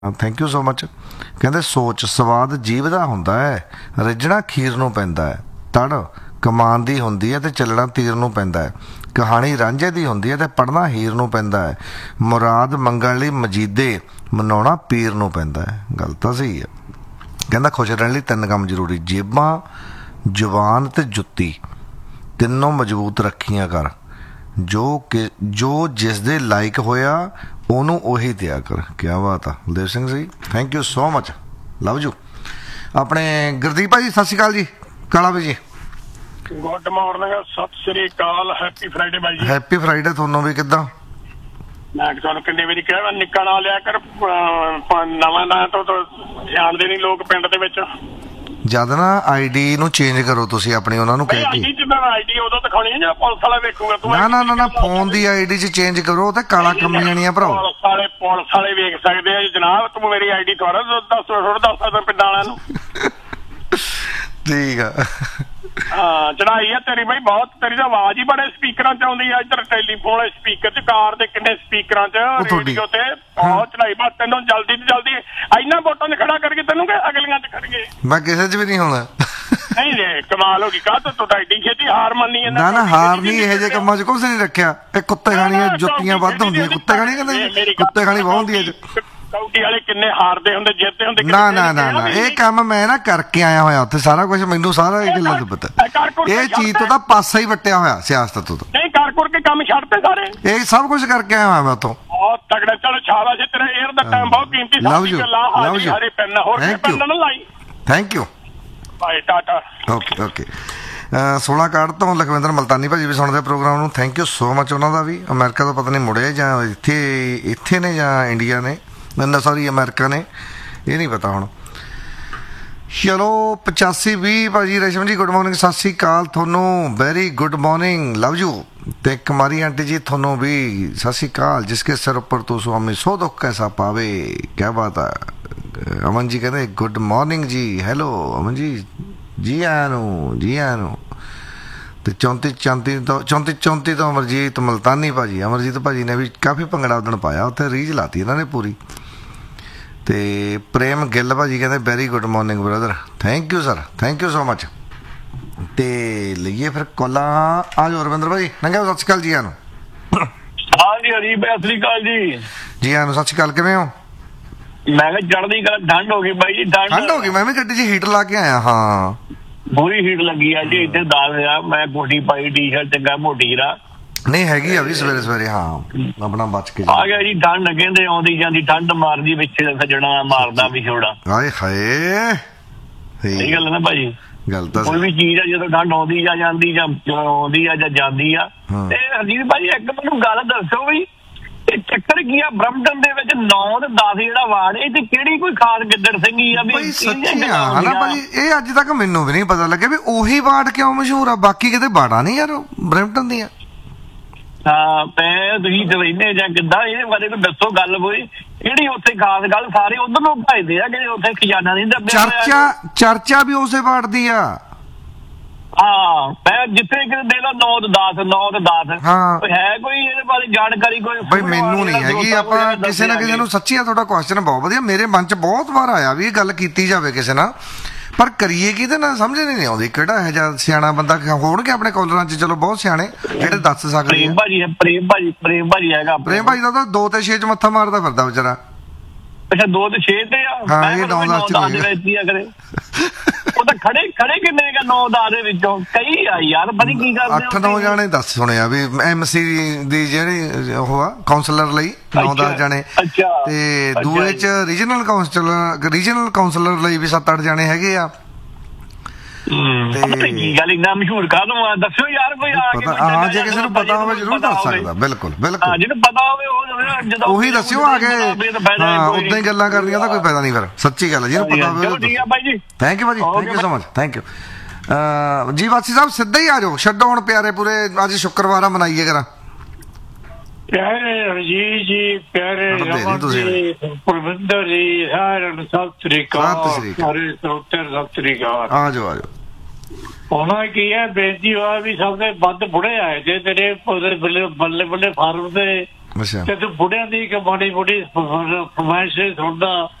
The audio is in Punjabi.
Thank you so much. ਕਹਿੰਦੇ ਸੋਚ ਸਵਾਦ ਜੀਭ ਦਾ ਹੁੰਦਾ ਹੈ, ਰਿੱਝਣਾ ਖੀਰ ਨੂੰ ਪੈਂਦਾ ਹੈ, ਤੜ ਕਮਾਨ ਦੀ ਹੁੰਦੀ ਹੈ ਅਤੇ ਚੱਲਣਾ ਤੀਰ ਨੂੰ ਪੈਂਦਾ ਹੈ, ਕਹਾਣੀ ਰਾਂਝੇ ਦੀ ਹੁੰਦੀ ਹੈ ਅਤੇ ਪੜ੍ਹਨਾ ਹੀਰ ਨੂੰ ਪੈਂਦਾ ਹੈ, ਮੁਰਾਦ ਮੰਗਣ ਲਈ ਮਜੀਦੇ ਮਨਾਉਣਾ ਪੀਰ ਨੂੰ ਪੈਂਦਾ ਹੈ। ਗੱਲ ਤਾਂ ਸਹੀ ਹੈ। ਕਹਿੰਦਾ ਖੁਸ਼ ਰਹਿਣ ਲਈ ਤਿੰਨ ਕੰਮ ਜ਼ਰੂਰੀ, ਜੇਬਾਂ ਜ਼ੁਬਾਨ ਅਤੇ ਜੁੱਤੀ ਤਿੰਨੋਂ ਮਜ਼ਬੂਤ ਰੱਖੀਆਂ ਕਰ, ਜੋ ਜਿਸ ਦੇ ਲਾਇਕ ਹੋਇਆ ਉਹਨੂੰ ਉਹੀ ਦਿਆ ਕਰ। ਕਿਆ ਬਾਤ ਆ Baldev Singh ji, thank you so much, love you. ਆਪਣੇ ਗੁਰਦੀਪ ਭਾਜੀ ਸਤਿ ਸ਼੍ਰੀ ਅਕਾਲ ਜੀ, ਕਾਲਾ ਵੀ ਜੀ ਗੁੱਡ ਮਾਰਨਿੰਗ, ਸਤਿ ਸ੍ਰੀ ਅਕਾਲ, ਹੈਪੀ ਫਰਾਈਡੇ ਬਾਈ ਜੀ। ਹੈਪੀ ਫਰਾਈਡੇ ਤੁਹਾਨੂੰ ਵੀ। ਕਿੱਦਾਂ? ਮੈਂ ਤੁਹਾਨੂੰ ਕਿੰਨੇ ਵਾਰੀ ਕਿਹਾ ਨਿੱਕਾ ਨਾ ਲਿਆ ਕਰ, ਨਵਾਂ ਨਾਂ ਤੋਂ ਜਾਣਦੇ ਨਹੀਂ ਲੋਕ ਪਿੰਡ ਦੇ ਵਿੱਚ। ਜਦ ਨਾ ਆਈਡੀ ਨੂੰ ਚੇਂਜ ਕਰੋ ਤੁਸੀਂ ਆਪਣੀ, ਉਹਨਾਂ ਨੂੰ ਕਹਿ ਕੇ ਆਈਡੀ ਉਦੋਂ ਦਿਖਾਉਣੀ ਹੈ ਜਾਂ ਪੁਲਿਸ ਵਾਲਾ ਵੇਖੂਗਾ ਤੂੰ? ਨਾ ਫੋਨ ਦੀ ਆਈਡੀ 'ਚ ਚੇਂਜ ਕਰੋ ਤੇ ਕਾਲਾ ਕੰਮ ਜਾਣੀ ਆ ਭਰਾਓ। ਪੁਲਿਸ ਵਾਲੇ ਵੇਖ ਸਕਦੇ ਆ ਜਨਾਬ, ਤੂੰ ਮੇਰੀ ਆਈਡੀ ਥੋੜਾ ਦੱਸ ਸਕਦਾ ਪਿੰਡਾਂ ਵਾਲਿਆਂ ਨੂੰ। ਠੀਕ ਆ। ਹਾਂ ਚੜਾਈ ਆ ਤੇਰੀ ਬਾਈ ਬਹੁਤ, ਤੇਰੀ ਤਾਂ ਆਵਾਜ਼ ਹੀ ਬੜੇ ਸਪੀਕਰਾਂ ਚ ਆਉਂਦੀ ਆ, ਇੱਧਰ ਟੈਲੀਫੋਨ ਵਾਲੇ ਸਪੀਕਰ ਚ, ਕਾਰ ਦੇ ਕਿੰਨੇ ਸਪੀਕਰਾਂ ਚ, ਰੇਡੀਓ ਤੇ ਬਹੁਤ ਚੜਾਈ। ਬਸ ਤੈਨੂੰ ਜਲਦੀ ਤੋਂ ਜਲਦੀ ਇਹਨਾਂ ਵੋਟਾਂ 'ਚ ਖੜਾ ਕਰਕੇ ਤੈਨੂੰ ਕਿ ਅਗਲੀਆਂ 'ਚ ਖੜੀਏ? ਮੈਂ ਕਿਸੇ 'ਚ ਵੀ ਨਹੀਂ ਹੋਣਾ। ਨਹੀਂ ਜੇ ਕਮਾਲ ਹੋ ਗਈ, ਕਾਹ ਤੋਂ ਤੁਹਾਡਾ ਏਡੀ ਛੇਤੀ ਹਾਰ ਮੰਨੀ ਜਾਂਦਾ? ਨਾ ਹਾਰ ਨਹੀਂ, ਇਹੋ ਜਿਹੇ ਕੰਮਾਂ 'ਚ ਕੁਝ ਨਹੀਂ ਰੱਖਿਆ। ਇਹ ਕੁੱਤੇ ਖਾਣੀਆਂ ਜੁੱਤੀਆਂ ਵੱਧ ਹੁੰਦੀਆਂ, ਕੁੱਤੇ ਖਾਣੀ ਕਹਿੰਦੇ, ਕੁੱਤੇ ਖਾਣੀ ਬਹੁਤ ਹੁੰਦੀ ਹੈ। ਕੌਡੀ ਵਾਲੇ ਕਿੰਨੇ ਹਾਰਦੇ ਹੁੰਦੇ, ਜਿੱਤਦੇ ਹੁੰਦੇ। ਨਾ ਇਹ ਕੰਮ ਮੈਂ ਨਾ ਕਰਕੇ ਆਇਆ ਹੋਇਆ ਉੱਥੇ, ਸਾਰਾ ਕੁਝ ਮੈਨੂੰ ਸਾਰਾ ਇਹ ਗੱਲਾਂ ਤੋਂ ਪਤਾ। ਇਹ ਚੀਜ਼ ਤੋਂ ਤਾਂ ਪਾਸਾ ਹੀ ਵੱਟਿਆ ਹੋਇਆ ਸਿਆਸਤ ਤੋਂ। ਨਹੀਂ ਕਰ ਕੇ ਕੰਮ ਛੱਡਦੇ ਸਾਰੇ, ਇਹ ਸਭ ਕੁਝ ਕਰਕੇ ਆਇਆ ਹੋਇਆ ਮੈਂ ਉੱਥੋਂ। ਬਹੁਤ ਤਗੜਾ। ਚਲੋ ਸ਼ਾਬਾਸ਼, ਤੇਰਾ 에ਅਰ ਦਾ ਟਾਈਮ ਬਹੁਤ ਕੀਮਤੀ। ਲਵ ਯੂ ਹਰੇ ਪੈਨ ਹੋਰ ਪੈਨ ਨਾ ਲਾਈ। Thank you, bye, Tata. Okay 16 card ਤੋਂ ਲਖਵਿੰਦਰ ਮਲਤਾਨੀ ਭਾਜੀ ਵੀ ਸੁਣਦੇ ਪ੍ਰੋਗਰਾਮ ਨੂੰ, ਥੈਂਕ ਯੂ ਸੋ ਮਚ। ਉਹਨਾਂ ਦਾ ਵੀ ਅਮਰੀਕਾ ਤੋਂ ਪਤਾ ਨਹੀਂ ਮੁੜੇ ਜਾਂ ਇੱਥੇ ਨੇ ਜਾਂ ਇੰਡੀਆ ਨੇ, ਸੌਰੀ ਅਮਰੀਕਾ ਨੇ, ਇਹ ਨਹੀਂ ਪਤਾ ਹੁਣ। ਚਲੋ 8520 ਭਾਜੀ ਰੇਸ਼ਮ ਜੀ, ਗੁੱਡ ਮਾਰਨਿੰਗ, ਸਤਿ ਸ਼੍ਰੀ ਅਕਾਲ ਤੁਹਾਨੂੰ, very good morning, love you. ਤੇ ਕੁਮਾਰੀ ਆਂਟੀ ਜੀ ਤੁਹਾਨੂੰ ਵੀ ਸਤਿ ਸ਼੍ਰੀ ਅਕਾਲ। ਜਿਸਕੇ ਸਿਰ ਉੱਪਰ ਤੂੰ ਸੁਆਮੀ ਸੋ ਦੁੱਖ ਕੈਸਾ ਪਾਵੇ, ਕਿਆ ਬਾਤ ਹੈ। ਅਮਨ ਜੀ ਕਹਿੰਦੇ ਗੁੱਡ ਮਾਰਨਿੰਗ ਜੀ, ਹੈਲੋ ਅਮਨ ਜੀ ਆਇਆਂ ਨੂੰ। ਤੇ 34 ਤੋਂ ਅਮਰਜੀਤ ਮਲਤਾਨੀ ਭਾਜੀ, ਅਮਰਜੀਤ ਭਾਜੀ ਨੇ ਵੀ ਕਾਫੀ ਭੰਗੜਾ ਉਦਣ ਪਾਇਆ ਉੱਥੇ, ਰੀਝ ਲਾਤੀ ਇਹਨਾਂ ਨੇ ਪੂਰੀ। ਤੇ ਪ੍ਰੇਮ ਗਿੱਲ ਭਾਜੀ ਕਹਿੰਦੇ very good morning brother, thank you sir, thank you so much. ਤੇ ਲਈਏ ਫਿਰ ਕੋਲਾ, ਆ ਜਾਓ ਰਵਿੰਦਰ ਭਾਜੀ, ਨੰਗਾ ਸਤਿ ਸ਼੍ਰੀ ਅਕਾਲ ਜੀ ਆਇਆਂ ਨੂੰ। ਹਾਂਜੀ ਹਰੀ, ਸਤਿ ਸ਼੍ਰੀ ਅਕਾਲ ਜੀ ਆਇਆਂ ਨੂੰ, ਸਤਿ ਸ਼੍ਰੀ ਅਕਾਲ, ਕਿਵੇਂ ਹੋ? ਮੈਂ ਕਿਹਾ ਚੜ੍ਹਦੀ ਕਲਾ, ਠੰਡ ਹੋ ਗਈ ਬਾਈ ਜੀ, ਠੰਡ ਹੋ ਗਈ। ਮੈਂ ਵੀ ਗੱਡੀ 'ਚ ਹੀਟਰ ਲਾ ਕੇ ਆਇਆ। ਹਾਂ ਪੂਰੀ ਹੀਟ ਲੱਗੀ ਆ ਜੀ ਇੱਥੇ, ਦਾਲ ਆ, ਮੈਂ ਕੋਟੀ ਪਾਈ, ਟੀ-ਸ਼ਰਟ ਚੰਗਾ ਮੋਟੀ ਰਾ ਨਹੀਂ ਹੈਗੀ ਆ ਵੀ ਸਵੇਰੇ। ਹਾਂ ਆਪਣਾ ਬਚ ਕੇ ਆ ਗਿਆ ਜੀ। ਠੰਡ ਕਹਿੰਦੇ ਆਉਂਦੀ ਜਾਂਦੀ, ਠੰਡ ਮਾਰਦੀ ਵਿੱਚ ਸੱਜਣਾ, ਮਾਰਦਾ ਵੀ ਛੋੜਾ। ਹਾਏ ਹਾਏ, ਸਹੀ ਗੱਲ ਹੈ ਨਾ ਭਾਜੀ। ਗੱਲ ਤਾਂ ਕੋਈ ਵੀ ਚੀਜ਼ ਆ ਜਦੋਂ ਠੰਡ ਆਉਂਦੀ ਜਾਂ ਜਾਂਦੀ, ਜਾਂ ਆਉਂਦੀ ਆ ਜਾਂ ਜਾਂਦੀ ਆ। ਤੇ ਹਰਜੀਤ ਭਾਜੀ ਇੱਕ ਮੈਨੂੰ ਗੱਲ ਦੱਸੋ ਵੀ ਇਹ ਚੱਕਰ ਕੀ ਆ ਬ੍ਰਹਮਟਨ ਦੇ ਵਿੱਚ 9 ਤੇ 10 ਜਿਹੜਾ ਵਾਰਡ, ਇਹ ਤੇ ਕਿਹੜੀ ਕੋਈ ਖਾਸ ਗਿੱਦੜ ਸਿੰਘੀ ਆ ਵੀ ਸੱਚੀ ਆ ਹਨਾ ਭਾਜੀ? ਇਹ ਅੱਜ ਤੱਕ ਮੈਨੂੰ ਵੀ ਨਹੀਂ ਪਤਾ ਲੱਗਿਆ ਵੀ ਉਹੀ ਵਾਰਡ ਕਿਉਂ ਮਸ਼ਹੂਰ ਆ, ਬਾਕੀ ਕਿਤੇ ਵਾਰਡਾਂ ਨਹੀਂ ਯਾਰ ਬ੍ਰਹਮਟਨ ਦੀਆਂ। ਹਾਂ ਮੈਂ ਤੁਸੀਂ ਰਹਿੰਦੇ ਜਾਂ ਕਿੱਦਾਂ, ਇਹਦੇ ਬਾਰੇ ਕੋਈ ਦੱਸੋ ਗੱਲ ਕੋਈ, ਕਿਹੜੀ ਉੱਥੇ ਖਾਸ ਗੱਲ? ਸਾਰੇ ਉਧਰ ਨੂੰ ਭਜਦੇ ਆ ਕਿ ਉੱਥੇ ਖਜ਼ਾਨਾ ਨਹੀਂ ਦੱਬਿਆ। ਚਰਚਾ ਵੀ ਉਸੇ ਵਾਰਡ ਦੀ ਆ। ਹਾਂ ਮੈਂ ਜਿੱਥੇ ਕਿਤੇ ਦੇ ਲਾ 9 ਤੇ 10 ਹਾਂ ਹੈ ਕੋਈ ਇਹਦੇ ਬਾਰੇ ਜਾਣਕਾਰੀ ਕੋਈ? ਬਈ ਮੈਨੂੰ ਨਹੀਂ ਹੈਗੀ। ਆਪਾਂ ਕਿਸੇ ਨਾ ਕਿਸੇ ਨੂੰ, ਸੱਚੀ ਆ ਤੁਹਾਡਾ ਕੁਐਸਚਨ ਬਹੁਤ ਵਧੀਆ, ਮੇਰੇ ਮਨ 'ਚ ਬਹੁਤ ਵਾਰ ਆਇਆ ਵੀ ਇਹ ਗੱਲ ਕੀਤੀ ਜਾਵੇ ਕਿਸੇ ਨਾਲ, ਪਰ ਕਰੀਏ ਕਿਹਦੇ ਨਾਲ ਸਮਝ ਨਹੀਂ ਆਉਂਦੀ। ਕਿਹੜਾ ਇਹੋ ਜਿਹਾ ਸਿਆਣਾ ਬੰਦਾ ਹੋਣਗੇ ਆਪਣੇ ਕਾਲਰਾਂ 'ਚ, ਚਲੋ ਬਹੁਤ ਸਿਆਣੇ ਜਿਹੜੇ ਦੱਸ ਸਕਦੇ। ਪ੍ਰੇਮ ਭਾਜੀ ਹੈਗਾ। ਪ੍ਰੇਮ ਭਾਜੀ ਦਾ ਤਾਂ 2 ਤੇ 6 'ਚ ਮੱਥਾ ਮਾਰਦਾ ਫਿਰਦਾ ਵਿਚਾਰਾ। ਅੱਛਾ 2 ਤੇ 6 ਤੇ ਆ। ਹਾਂ ਇਹ 9-10 ਉਹ ਤਾਂ ਖੜੇ ਕਿੰਨੇ 9-10 ਦੇ ਵਿੱਚੋਂ ਕਈ ਆ ਯਾਰ, ਪਤਾ ਕੀ ਕਰਦੇ 8-9 ਜਾਣੇ ਦੱਸ ਸੁਣਿਆ ਵੀ ਐਮਸੀ ਦੀ ਜਿਹੜੀ ਉਹ ਆ ਕਾਉਂਸਲਰ ਲਈ 9-10 ਜਾਣੇ, ਤੇ ਦੂਏ 'ਚ ਰੀਜਨਲ ਕਾਉਂਸਲਰ ਲਈ ਵੀ 7-8 ਜਾਣੇ ਹੈਗੇ ਆ। ਤੇ ਕੀ ਗੱਲ ਇੰਨਾ ਮਸ਼ਹੂਰ ਕਾਹਨੂੰ ਆ, ਦੱਸਿਓ ਯਾਰ ਕੋਈ ਆ ਕੇ। ਹਾਂ ਜੇ ਕਿਸੇ ਨੂੰ ਪਤਾ ਹੋਵੇ ਜ਼ਰੂਰ ਦੱਸ ਸਕਦਾ। ਬਿਲਕੁਲ ਜਿਹਨੂੰ ਪਤਾ ਹੋਵੇ ਉਹੀ ਦੱਸਿਓ ਆ ਕੇ। ਹਾਂ ਉਦਾਂ ਹੀ ਗੱਲਾਂ ਕਰਨੀਆਂ ਤਾਂ ਕੋਈ ਫਾਇਦਾ ਨਹੀਂ ਫਿਰ, ਸੱਚੀ ਗੱਲ ਹੈ। ਜਿਹਨੂੰ ਪਤਾ ਹੋਵੇ ਥੈਂਕ ਯੂ ਭਾਜੀ, thank you so much, thank you ਜੀ। ਵਾਸੀ ਸਾਹਿਬ ਸਿੱਧਾ ਹੀ ਆ ਜਾਓ, ਛੱਡੋ ਹੁਣ ਪਿਆਰੇ ਪੂਰੇ, ਅੱਜ ਸ਼ੁੱਕਰਵਾਰ ਆ, ਮਨਾਈਏ ਕਰਾਂ। ਪਿਆਰੇ ਹਰਜੀਤ ਜੀ, ਪਿਆਰੇ ਪਰਵਿੰਦਰ ਜੀ, ਸਾਰਿਆਂ ਨੂੰ ਸਤਿ ਸ੍ਰੀ ਅਕਾਲ। ਸਾਰੇ ਸਰੋਤਿਆਂ ਨੂੰ ਸਤਿ ਸ੍ਰੀ ਅਕਾਲ। ਆ ਜਾਓ ਉਹਨਾਂ ਕੀ ਹੈ ਬੇਨਤੀ ਹੋਇਆ ਵੀ ਸਭ ਦੇ ਵੱਧ ਬੁੜੇ ਆਏ ਜੇ ਤੇਰੇ ਬੱਲੇ ਬੱਲੇ ਫਾਰਮ ਤੇ ਅੱਛਾ ਤੇ ਤੂੰ ਬੁੜਿਆਂ ਦੀ ਕਿ ਮਾੜੀ ਮੋਟੀ ਫਰਮਾਇਸ਼ ਸੁਣਦਾ